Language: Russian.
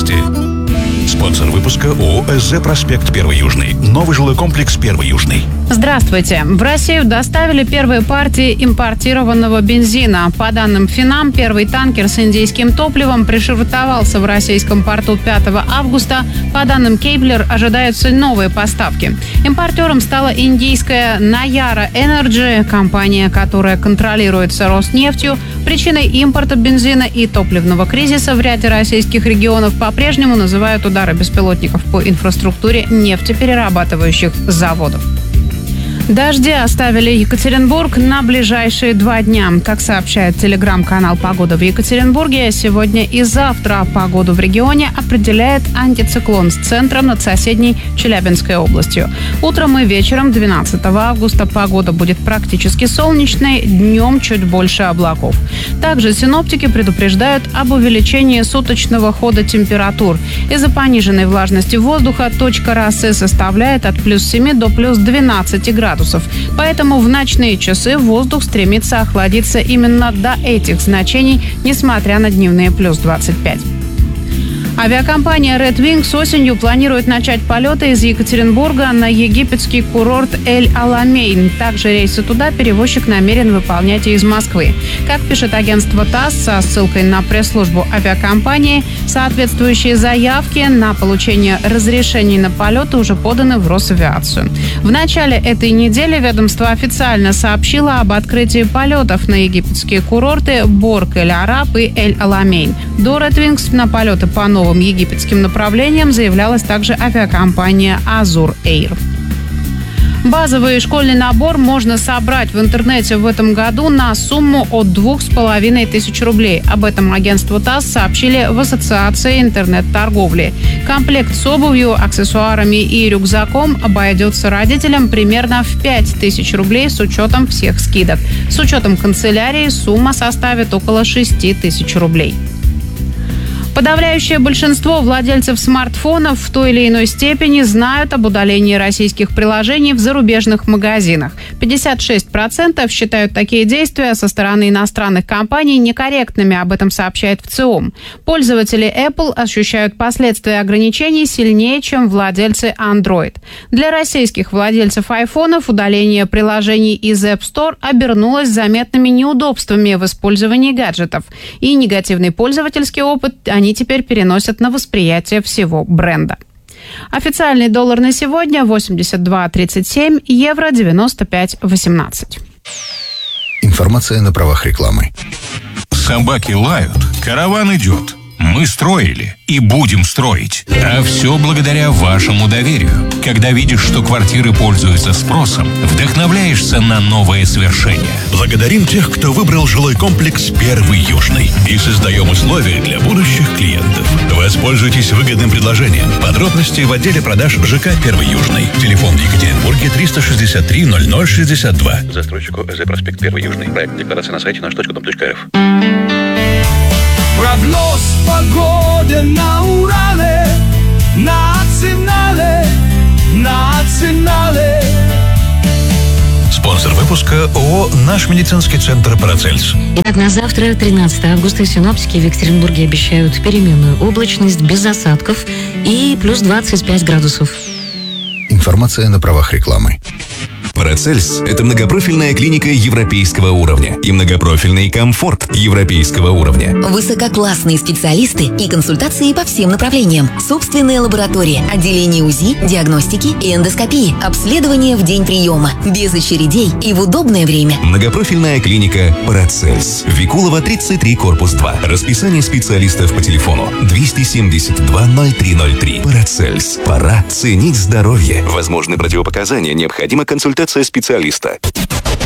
новости. Спонсор выпуска ООО «СЗ Проспект 1 Южный». Новый жилой комплекс 1 Южный. Здравствуйте. В Россию доставили первые партии импортированного бензина. По данным Финам, первый танкер с индийским топливом пришвартовался в российском порту 5 августа. По данным Кейблер, ожидаются новые поставки. Импортером стала индийская Nayara Energy, компания, которая контролируется Роснефтью. Причиной импорта бензина и топливного кризиса в ряде российских регионов по-прежнему называют удары беспилотников по инфраструктуре нефтеперерабатывающих заводов. Дожди оставили Екатеринбург на ближайшие 2 дня. Как сообщает телеграм-канал «Погода в Екатеринбурге», сегодня и завтра погоду в регионе определяет антициклон с центром над соседней Челябинской областью. Утром и вечером 12 августа погода будет практически солнечной, днем чуть больше облаков. Также синоптики предупреждают об увеличении суточного хода температур. Из-за пониженной влажности воздуха точка росы составляет от плюс 7 до плюс 12 градусов. Поэтому в ночные часы воздух стремится охладиться именно до этих значений, несмотря на дневные плюс 25. Авиакомпания Red Wings осенью планирует начать полеты из Екатеринбурга на египетский курорт Эль-Аламейн. Также рейсы туда перевозчик намерен выполнять и из Москвы. Как пишет агентство ТАСС со ссылкой на пресс-службу авиакомпании, соответствующие заявки на получение разрешений на полеты уже поданы в Росавиацию. В начале этой недели ведомство официально сообщило об открытии полетов на египетские курорты Борг Эль-Араб и Эль-Аламейн. До Red Wings на полеты по новым египетским направлениям заявлялась также авиакомпания Azur Air. Базовый школьный набор можно собрать в интернете в этом году на сумму от 2500 рублей. Об этом агентству ТАСС сообщили в Ассоциации интернет-торговли. Комплект с обувью, аксессуарами и рюкзаком обойдется родителям примерно в 5000 рублей с учетом всех скидок. С учетом канцелярии сумма составит около 6000 рублей. Подавляющее большинство владельцев смартфонов в той или иной степени знают об удалении российских приложений в зарубежных магазинах. 56% считают такие действия со стороны иностранных компаний некорректными, об этом сообщает ВЦИОМ. Пользователи Apple ощущают последствия ограничений сильнее, чем владельцы Android. Для российских владельцев айфонов удаление приложений из App Store обернулось заметными неудобствами в использовании гаджетов. И негативный пользовательский опыт они теперь переносят на восприятие всего бренда. Официальный доллар на сегодня 82.37, евро 95.18. Информация на правах рекламы. Собаки лают, караван идет. Мы строили и будем строить. А все благодаря вашему доверию. Когда видишь, что квартиры пользуются спросом, вдохновляешься на новые свершения. Благодарим тех, кто выбрал жилой комплекс 1 Южный. И создаем условия для будущих клиентов. Воспользуйтесь выгодным предложением. Подробности в отделе продаж ЖК 1 Южный. Телефон в Екатеринбурге 363 0062. Застройщику СЗ Проспект 1 Южный. Проект декларации на сайте наш.дом.рф. Прогноз погоды на Урале, национале. Спонсор выпуска ООО «Наш медицинский центр Парацельс». Итак, на завтра, 13 августа, синоптики в Екатеринбурге обещают переменную облачность без осадков и плюс 25 градусов. Информация на правах рекламы. Парацельс – это многопрофильная клиника европейского уровня и многопрофильный комфорт европейского уровня. Высококлассные специалисты и консультации по всем направлениям. Собственная лаборатория, отделение УЗИ, диагностики и эндоскопии. Обследование в день приема. Без очередей и в удобное время. Многопрофильная клиника Парацельс. Викулова, 33, корпус 2. Расписание специалистов по телефону 272 0303. Парацельс. Пора ценить здоровье. Возможны противопоказания. Необходима консультация специалиста.